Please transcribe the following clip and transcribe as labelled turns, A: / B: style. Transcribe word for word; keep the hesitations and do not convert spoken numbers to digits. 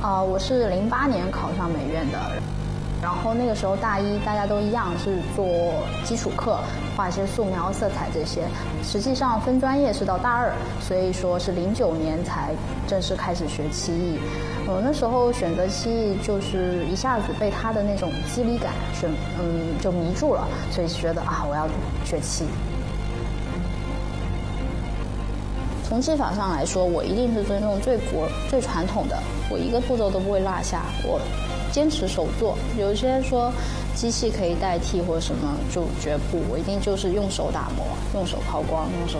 A: 啊、呃，我是零八年考上美院的，然后那个时候大一大家都一样是做基础课，画一些素描、色彩这些。实际上分专业是到大二，所以说是零九年才正式开始学漆艺。我那时候选择漆艺，就是一下子被它的那种肌理感是嗯就迷住了，所以觉得啊我要学漆。从技法上来说，我一定是尊重最古最传统的，我一个步骤都不会落下，我坚持手做。有些人说机器可以代替或者什么就绝不，我一定就是用手打磨，用手抛光，用手